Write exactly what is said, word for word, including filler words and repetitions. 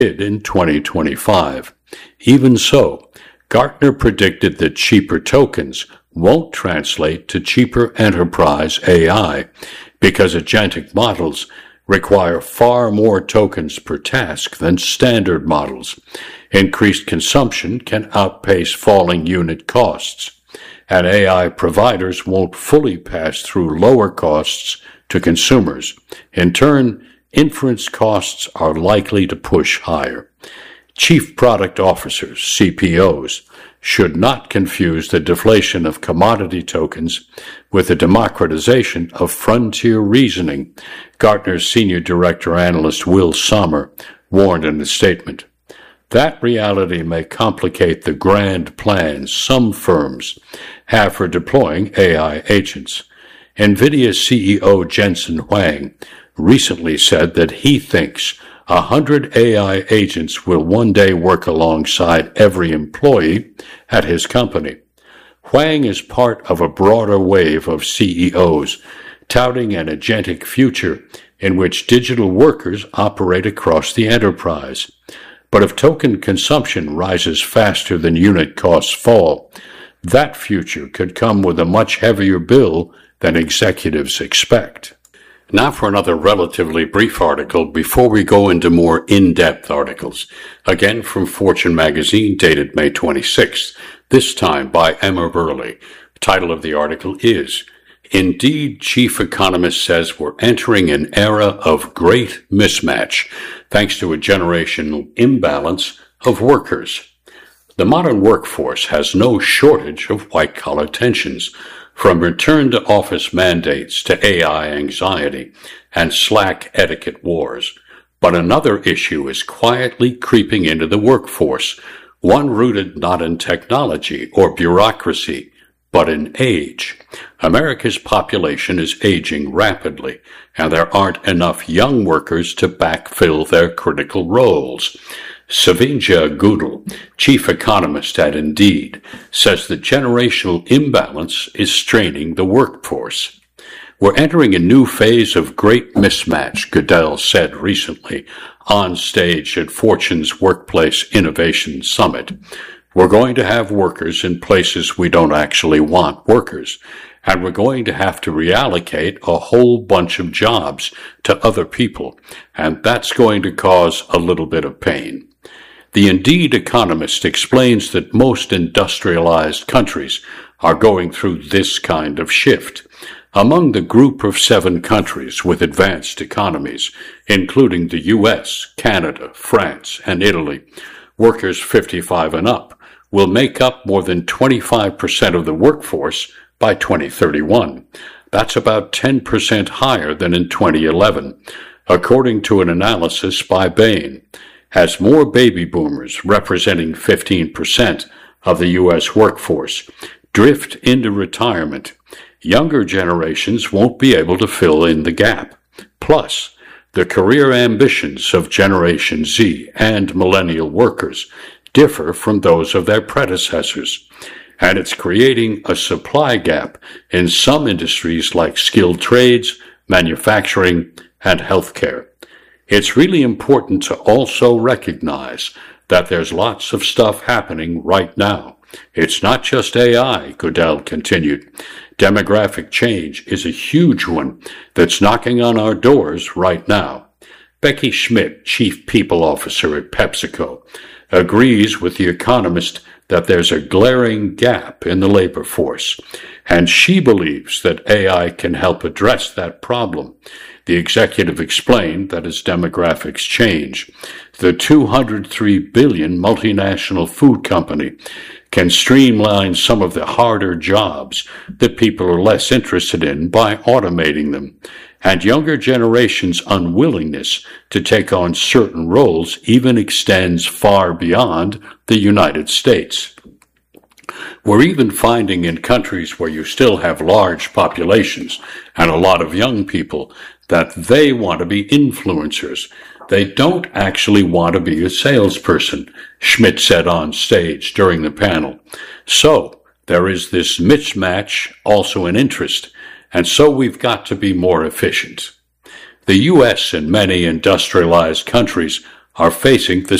did in twenty twenty-five. Even so, Gartner predicted that cheaper tokens won't translate to cheaper enterprise A I because agentic models require far more tokens per task than standard models. Increased consumption can outpace falling unit costs, and A I providers won't fully pass through lower costs to consumers. In turn, inference costs are likely to push higher. Chief Product Officers, C P Os, should not confuse the deflation of commodity tokens with the democratization of frontier reasoning, Gartner's Senior Director Analyst Will Sommer warned in a statement. That reality may complicate the grand plans some firms have for deploying A I agents. NVIDIA C E O Jensen Huang recently said that he thinks a hundred A I agents will one day work alongside every employee at his company. Huang is part of a broader wave of C E Os touting an agentic future in which digital workers operate across the enterprise. But if token consumption rises faster than unit costs fall, that future could come with a much heavier bill than executives expect. Now for another relatively brief article before we go into more in-depth articles. Again from Fortune magazine, dated May twenty-sixth, this time by Emma Burley. The title of the article is, Indeed, Chief Economist Says We're Entering an Era of Great Mismatch, thanks to a generational imbalance of workers. The modern workforce has no shortage of white-collar tensions, from return-to-office mandates to A I anxiety and Slack etiquette wars. But another issue is quietly creeping into the workforce, one rooted not in technology or bureaucracy, but in age. America's population is aging rapidly, and there aren't enough young workers to backfill their critical roles. Savinja Goodal, chief economist at Indeed, says the generational imbalance is straining the workforce. We're entering a new phase of great mismatch, Goodal said recently on stage at Fortune's Workplace Innovation Summit. We're going to have workers in places we don't actually want workers, and we're going to have to reallocate a whole bunch of jobs to other people, and that's going to cause a little bit of pain. The Indeed economist explains that most industrialized countries are going through this kind of shift. Among the group of seven countries with advanced economies, including the U S, Canada, France, and Italy, workers fifty-five and up will make up more than twenty-five percent of the workforce by twenty thirty-one. That's about ten percent higher than in twenty eleven, according to an analysis by Bain. As more baby boomers, representing fifteen percent of the U S workforce, drift into retirement, younger generations won't be able to fill in the gap. Plus, the career ambitions of Generation Z and millennial workers differ from those of their predecessors, and it's creating a supply gap in some industries like skilled trades, manufacturing, and healthcare. It's really important to also recognize that there's lots of stuff happening right now. It's not just A I, Goodal continued. Demographic change is a huge one that's knocking on our doors right now. Becky Schmidt, Chief People Officer at PepsiCo, agrees with the economist that there's a glaring gap in the labor force, and she believes that A I can help address that problem. The executive explained that as demographics change, the two hundred three billion dollars multinational food company can streamline some of the harder jobs that people are less interested in by automating them, and younger generations' unwillingness to take on certain roles even extends far beyond the United States. We're even finding in countries where you still have large populations and a lot of young people that they want to be influencers. They don't actually want to be a salesperson, Schmidt said on stage during the panel. So there is this mismatch also in interest, and so we've got to be more efficient. The U S and many industrialized countries are facing the